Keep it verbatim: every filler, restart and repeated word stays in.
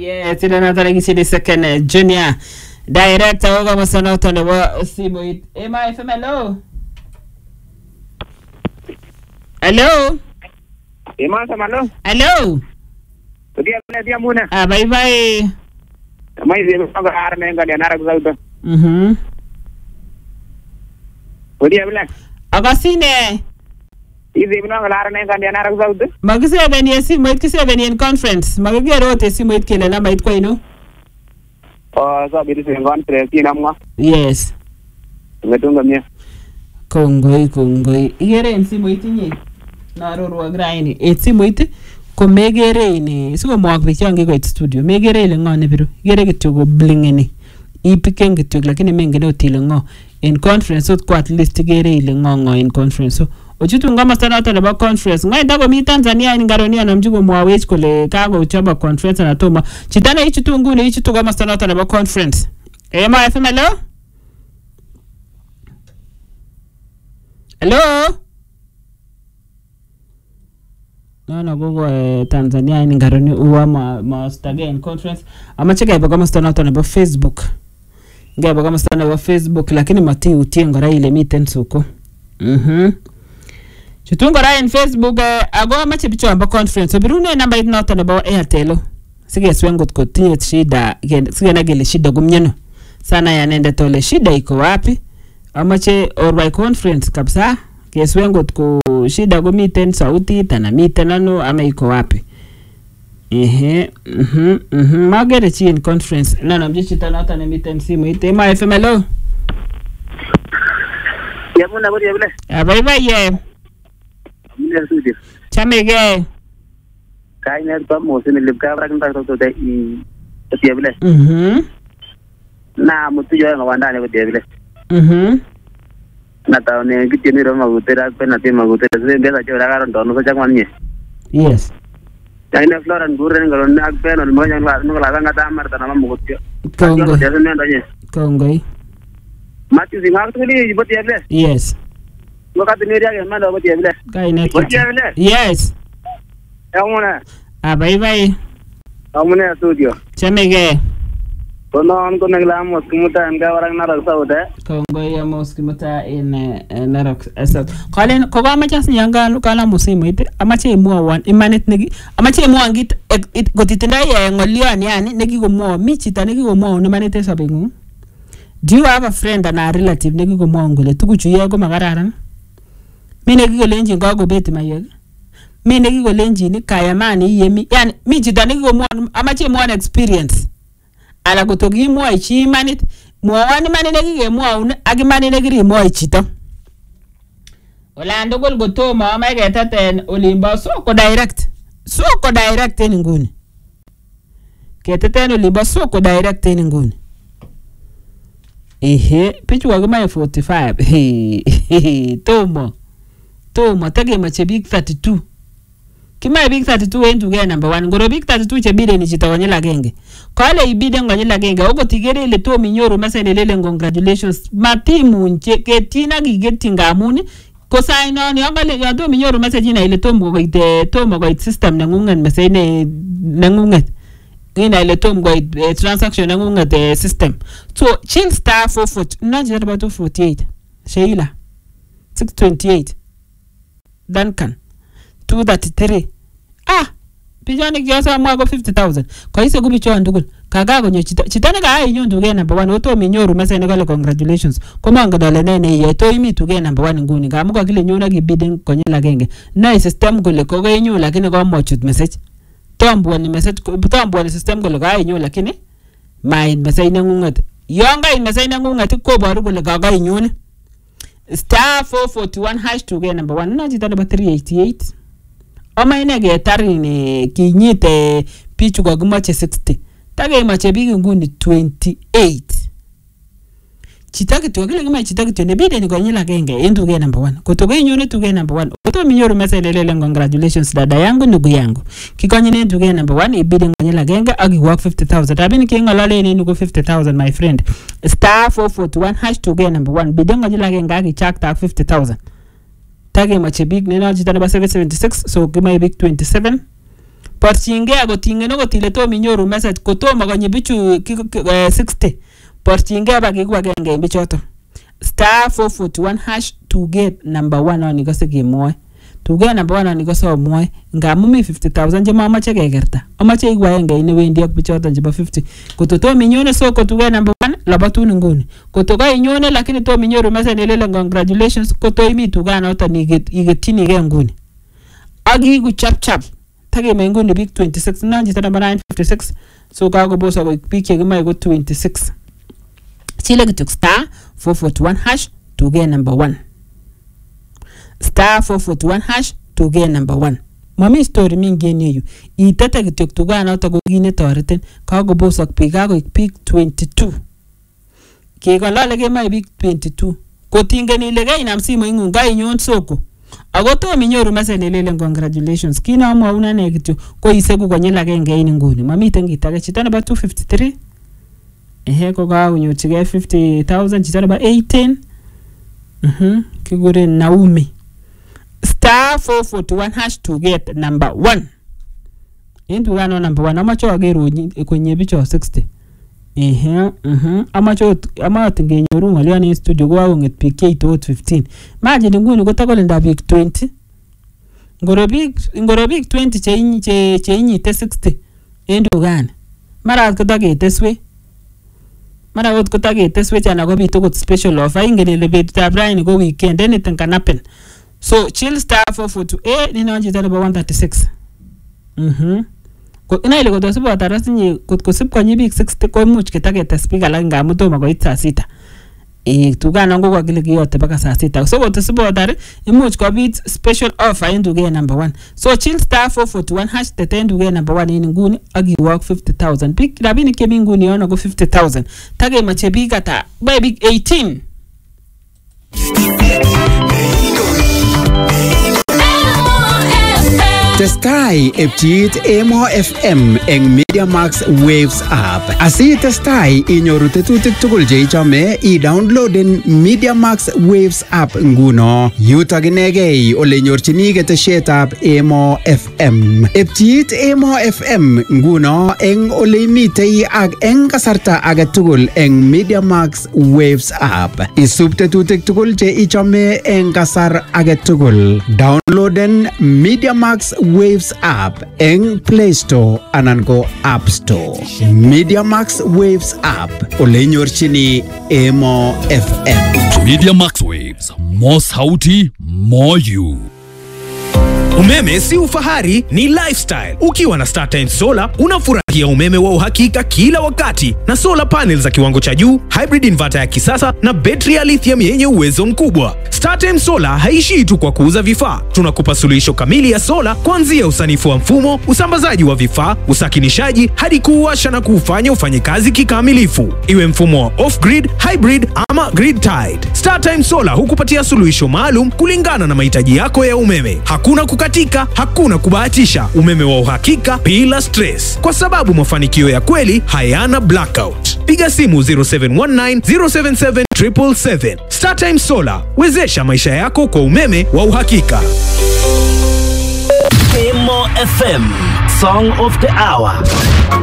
Yes, ina nataka kisidi second junior director wa masanato na wa Siboit. M I F M, hello. Hello. M I F M, hello. Hello. Dia dia muna. Ah, bye bye. Mai dia ko har me ngade narak sauda. Mhm. Dia bla. Agasine. Izi bina har me ngade narak sauda. Magise beni esi moit kise beni in conference. Magigero te si moit kele na bait ko ino. Oh, so bi se conference ina mwa. Yes. Ngatunga mia. Kongoi kongoi. Igere en si moit inye. Na rorwa graini. Et si moit ko megere ini siko mwak bichange ko studio megere ile ngone biru igere kityo go blingeni ipiken kityo lakini mengene otile ngo in conference ot ko at least igere ile ngo in conference so ochutu ngama sana hata na conference ngai ndako mi Tanzania ni ngaronia na mjugo mwawech kole kago uchaba conference na toma chitana hichi tu ngune hichi tu ngama sana hata na conference eh ma F M, hello. Hello. No no gogo eh, Tanzania ni ngaroni uwa ma ma again conference ama cheka ipo kama stana tona ba Facebook ngaba kama stana ba Facebook lakini mati utie ngora ile miten suko mhm chitungo ra in Facebook eh, ago ma chebicho amba conference birune namba ina tona ba Airtel sige swengot ko tie shida sige na gele shida gumnyano sana yanende tole shida iko wapi ama che or by conference kabisa keswengot ko shida go miten sauti tana miten ano ama iko wapi ehe mhm mhm magere chi in conference na na mjichi tana tana miten simu ite ma F M, hello. Ya muna bodi bla. Ah bye bye ye. Muna studio. Chamege. Kai ne to mo se ne lib ka bra kan ta to de i to bla. Mhm. Na mutu yo ngawanda ne bodi bla. Mhm. Nata ne kitini ro magutera pena te magutera se ngeza chora garon dono so chakwan nye. Yes. Yaine Floran gurren garon nak pena mo yang la no la ganga ta marta na magutyo. Kongo. Ya se nendo nye. Kongo. Mati singa tuli boti bla. Yes. Lo ka tini ria ke mando boti bla. Kai net. Boti bla. Yes. Ya muna. Ah bye bye. Amune studio. Chamege. Kono on ko nagla mo kumuta anga warang na raksa uda. Kongo ya moski mata in narok asat kalen ko ba ma chas nyanga kala musimu ite amache muwa wan imanet negi amache muwa ngit gotitinda ya ngolio ni yani negi go muwa michita negi go muwa ne manete sabengu. Do you have a friend and a relative negi go muwa ngole tukuchu ye go magararan mi negi go lenji ngago beti mayeg mi negi go lenji ni kaya mani yemi yani michita negi go muwa amache muwa experience ala kutogi muwa ichi manit muwani mani negi muwa un agi mani negi muwa ichito olando gol goto ma ma geta ten olimba so ko direct so ko direct ni nguni kete ten olimba so ko direct ni nguni ehe pichu wa gama forty-five he tomo tomo tege ma che big thirty-two kima big thirty-two endu ge number one ngoro big thirty-two che bide ni chitawanyela genge kale ibide nganyela genge uko tigere ile to minyoro masene lele congratulations matimu nche ketina gigetinga muni ko sai no ni ngale ya to minyoro message na ile to mgo ite to mgo ite system na ngungen mesene na ngunget ina ile to mgo ite transaction na ngunget system so chill star four foot na jira ba to forty-eight sheila six twenty-eight Duncan two thirty-three ah pijani kiasa mwago fifty thousand kwa hiyo gubi cho ndugul kaga gonyo chita chitane ga ayi nyondu ge number one oto minyoru mase ne gale congratulations koma ngadale nene ye to imi tu ge number one nguni ga muko kile nyona gi bidding konyela genge na system gole ko ge nyu lakini ko mo chut message tombo ni message tombo ni system gole ga ayi nyu lakini mai message ne ngungat yonga in message ne ngungat ko baru gole ga ga nyu star four forty-one hash to ge number one na jitane ba three eighty-eight Oma ine ge tari ni kinyite pichu kwa gumache sixty. Tage imache bigi nguni twenty-eight. Chitaki tuwa kile kima chitaki tuwa nebide ni kwa njila genge. Yendu ge number one. Kutoka inyone tu ge number one. Kuto minyoru mese lelele congratulations dada yangu nugu yangu. Kikonyi ni tu ge number one. Ibide kwa njila genge. Agi work fifty thousand. Tabini kinga lale ni nugu fifty thousand my friend. Star four forty-one hash tu ge number one. Bide kwa njila genge agi chak tak fifty thousand. Tage mache big nena jitane ba seven seventy-six so gima big twenty-seven Porchingei koting'en okot ile tom inyoru message kotomo konyi bichu sixty. Porchingei bakiku agenge en bichoton. Star four forty-one hash to get number one on ikose kemwoe. To get number one on ikose omwoe. Ngamu mi fifty thousand chema amache kekerta. Amache iku agenge inewendi ak bichoton chebo fifty. Koto tom inyone soko to get number one labatun nguni. Koto ka inyone lakini tom inyoru message nelele congratulations koto imi tuganoton igetyinigei nguni. Agiku chap chap. Takeme nguni big twenty-six nan chito number nine fifty-six. So kakobosa koik big chekimoe ko twenty-six. Chile kitok star four forty-one hash to get number one. Star four forty-one hash to get number one. Mami story mingi en yu. Itete kitok tuganoton ko kit netoreten. Kakobosa bik kakoik big twenty-two. Kekolole kemoe big twenty-two. Kotingen ile kainam simoing'ung kainyon soko. Ako tom inyoru message nelelen congratulations. Kina amwaun ane kityo ko isegu konyil agenge en nguni. Mamiten kit age. Chito nebo two fifty-three. Ehe ko kakonyorchigei fifty thousand. Chito nebo eighteen. Mhm. Kiguren Naomi. Star four forty-one hash to get number one. En tugano number one amache ageru kwenye bicho sixty. Ehe, mhm. Amache amache ngenyoru ngolion en studio ko akong'et bik cheite fifteen. Imagine nguni kotakolinda bik twenty. Ngoro bik ngoro bik twenty che che che inyite sixty en tugani. Mara kotaketeswe. Mara ot kotaketeswe chana ko bitu kot special offer ingen ile betutab raini ko weekend anything can happen. So chill star four forty eh ni nonji tena ba one thirty-six. Mhm. Ko ina ile kotosibo atarasinye kot kosib konyi bik sixty ko much ketaketes bik alak ngamu tomo koit saa sita. Eh tugano ngo kokile kiyote baka saa sita. So kotosibo atar imuch kobit special offer in to get number one. So chill star four forty-one hash teten to get number one in nguni agi work fifty thousand. Bik rabini kemi nguni yono ko fifty thousand. Tage mache bik ata by big eighteen. Testai epchit Emo F M eng Media Max Waves app. Asi testai inyoru tetutik tugul che ichome i-downloaden Media Max Waves app nguno. Yutok inegei ole nyorchini ketesietab Emo F M. Epchit Emo F M nguno eng ole imitei ak eng kasarta age tugul eng Media Max Waves app. Isub tetutik tugul che ichome eng kasar age tugul. Downloaden Media Max Waves app eng Play Store anan ko App Store. Media Max Waves app ole nyorchini Emo F M. Media Max Waves, more sauti, more you. Umeme si ufahari, ni lifestyle. Ukiwa na StarTimes Solar, unafurahia umeme wa uhakika kila wakati na solar panels za kiwango cha juu, hybrid inverter ya kisasa na betri ya lithium yenye uwezo mkubwa. StarTimes Solar haishii tu kwa kuuza vifaa. Tunakupa suluhisho kamili ya solar kuanzia usanifu wa mfumo, usambazaji wa vifaa, usakinishaji hadi kuwasha na kufanya ufanye kazi kikamilifu. Iwe mfumo wa off-grid, hybrid ama grid tied. StarTimes Solar hukupatia suluhisho maalum kulingana na mahitaji yako ya umeme. Hakuna kukatika, hakuna kubahatisha. Umeme wa uhakika bila stress. Kwa sababu mafanikio ya kweli hayana blackout. Piga simu zero seven one nine zero seven seven seven seven seven. StarTimes Solar, wezesha maisha yako kwa umeme wa uhakika. Emo F M, Song of the Hour.